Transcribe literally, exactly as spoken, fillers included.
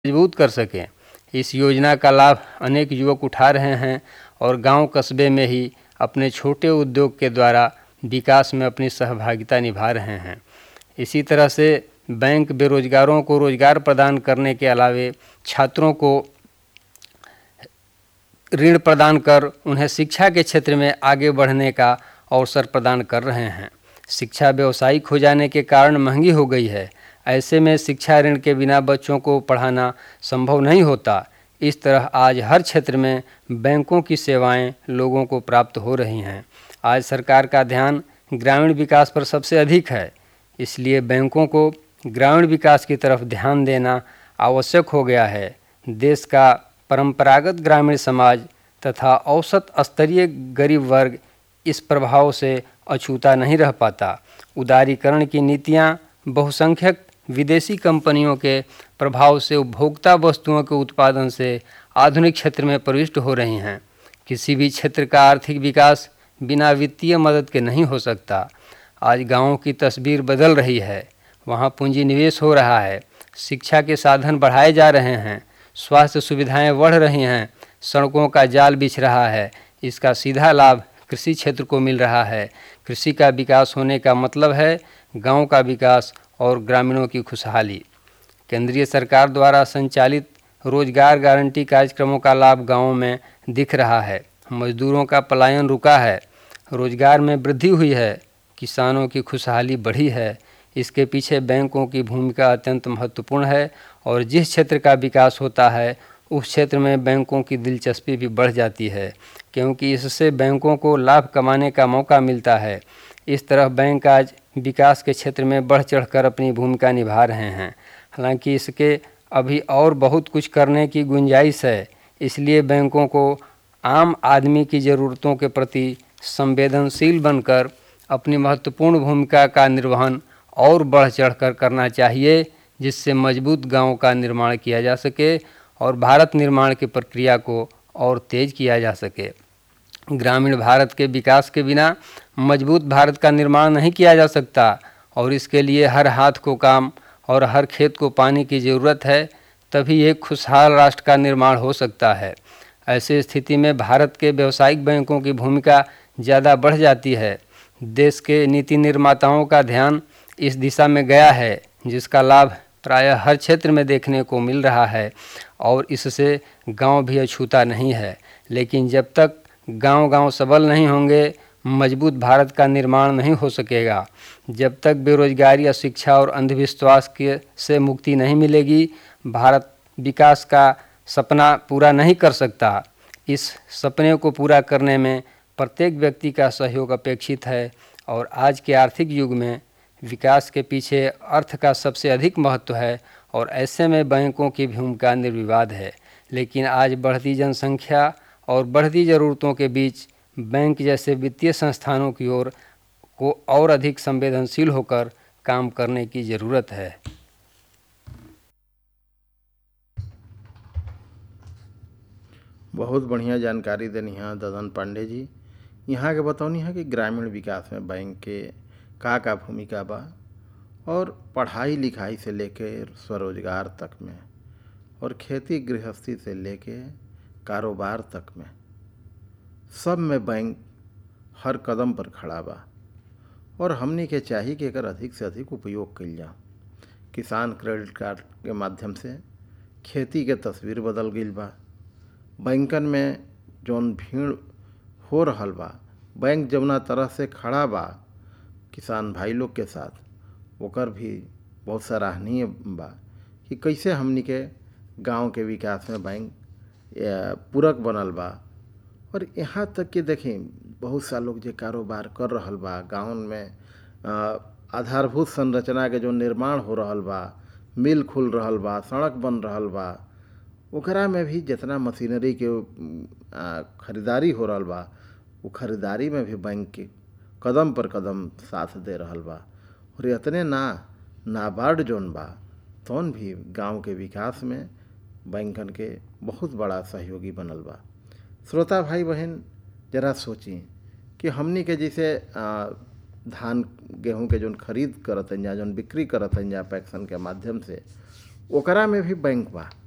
मजबूत कर सकें। इस योजना का लाभ अनेक युवक उठा रहे हैं और गांव कस्बे में ही अपने छोटे उद्योग के द्वारा विकास में अपनी सहभागिता निभा रहे हैं। इसी तरह से बैंक बेरोजगारों को रोजगार प्रदान करने के अलावे छात्रों को ऋण प्रदान कर उन्हें शिक्षा के क्षेत्र में आगे बढ़ने का अवसर प्रदान कर रहे हैं। शिक्षा व्यावसायिक हो जाने के कारण महंगी हो गई है। ऐसे में शिक्षा ऋण के बिना बच्चों को पढ़ाना संभव नहीं होता। इस तरह आज हर क्षेत्र में बैंकों की सेवाएं लोगों को प्राप्त हो रही हैं। आज सरकार का ध्यान ग्रामीण विकास पर सबसे अधिक है, इसलिए बैंकों को ग्रामीण विकास की तरफ ध्यान देना आवश्यक हो गया है। देश का परंपरागत ग्रामीण समाज तथा औसत स्तरीय गरीब वर्ग इस प्रभाव से अछूता नहीं रह पाता। उदारीकरण की नीतियां, बहुसंख्यक विदेशी कंपनियों के प्रभाव से उपभोक्ता वस्तुओं के उत्पादन से आधुनिक क्षेत्र में प्रविष्ट हो रही हैं। किसी भी क्षेत्र का आर्थिक विकास बिना वित्तीय मदद के नहीं हो सकता। आज गांवों की तस्वीर बदल रही है, वहां पूंजी निवेश हो रहा है, शिक्षा के साधन बढ़ाए जा रहे हैं, स्वास्थ्य सुविधाएं बढ़ रही हैं, सड़कों का जाल बिछ रहा है। इसका सीधा लाभ कृषि क्षेत्र को मिल रहा है। कृषि का विकास होने का मतलब है गांव का विकास और ग्रामीणों की खुशहाली। केंद्रीय सरकार द्वारा संचालित रोजगार गारंटी कार्यक्रमों का लाभ गांवों में दिख रहा है। मजदूरों का पलायन रुका है, रोजगार में वृद्धि हुई है, किसानों की खुशहाली बढ़ी है। इसके पीछे बैंकों की भूमिका अत्यंत महत्वपूर्ण है और जिस क्षेत्र का विकास होता है उस क्षेत्र में बैंकों की दिलचस्पी भी बढ़ जाती है, क्योंकि इससे बैंकों को लाभ कमाने का मौका मिलता है। इस तरह बैंक आज विकास के क्षेत्र में बढ़ चढ़कर अपनी भूमिका निभा रहे हैं। हालांकि इसके अभी और बहुत कुछ करने की गुंजाइश है, इसलिए बैंकों को आम आदमी की ज़रूरतों के प्रति संवेदनशील बनकर अपनी महत्वपूर्ण भूमिका का निर्वहन और बढ़ चढ़कर करना चाहिए, जिससे मजबूत गांव का निर्माण किया जा सके और भारत निर्माण की प्रक्रिया को और तेज किया जा सके। ग्रामीण भारत के विकास के बिना मजबूत भारत का निर्माण नहीं किया जा सकता और इसके लिए हर हाथ को काम और हर खेत को पानी की ज़रूरत है, तभी एक खुशहाल राष्ट्र का निर्माण हो सकता है। ऐसी स्थिति में भारत के व्यावसायिक बैंकों की भूमिका ज़्यादा बढ़ जाती है। देश के नीति निर्माताओं का ध्यान इस दिशा में गया है, जिसका लाभ प्रायः हर क्षेत्र में देखने को मिल रहा है और इससे गांव भी अछूता नहीं है। लेकिन जब तक गांव-गांव सबल नहीं होंगे, मजबूत भारत का निर्माण नहीं हो सकेगा। जब तक बेरोजगारी, अशिक्षा और अंधविश्वास के से मुक्ति नहीं मिलेगी, भारत विकास का सपना पूरा नहीं कर सकता। इस सपने को पूरा करने में प्रत्येक व्यक्ति का सहयोग अपेक्षित है और आज के आर्थिक युग में विकास के पीछे अर्थ का सबसे अधिक महत्व है और ऐसे में बैंकों की भूमिका निर्विवाद है। लेकिन आज बढ़ती जनसंख्या और बढ़ती ज़रूरतों के बीच बैंक जैसे वित्तीय संस्थानों की ओर को और अधिक संवेदनशील होकर काम करने की ज़रूरत है। बहुत बढ़िया जानकारी देनी है ददन पांडे जी। यहाँ के बतौनी है कि ग्रामीण विकास में बैंक के का का भूमिका बा और पढ़ाई लिखाई से लेके स्वरोजगार तक में और खेती गृहस्थी से लेके कारोबार तक में सब में बैंक हर कदम पर खड़ा बा और हमनी के चाहिए कि एकर अधिक से अधिक उपयोग कइल जाए। किसान क्रेडिट कार्ड के माध्यम से खेती के तस्वीर बदल गइल बा। बैंकन में जौन भीड़ हो रहल बा, बैंक जौना तरह से खड़ा बा किसान भाई लोग के साथ, ओकर भी बहुत सराहनीय बा कि कैसे हमनी के गांव के विकास में बैंक पूरक बनल बा। और यहाँ तक कि देखें बहुत सा लोग जो कारोबार कर रहल बा, गाँव में आधारभूत संरचना के जो निर्माण हो रहल बा, मिल खुल रहल बा, सड़क बन रहल बा, ओकरा में भी जितना मशीनरी के खरीदारी हो रहल बा, वो खरीदारी में भी बैंक के कदम पर कदम साथ दे रहल बा। और इतने ना नाबार्ड जोन बा तौन भी गांव के विकास में बैंकन के बहुत बड़ा सहयोगी बनल बा। श्रोता भाई बहन जरा सोची कि हमनी के जैसे धान गेहूं के जोन खरीद करत हैं या जोन बिक्री करत हैं या पैक्सन के माध्यम से, ओकरा में भी बैंक बा।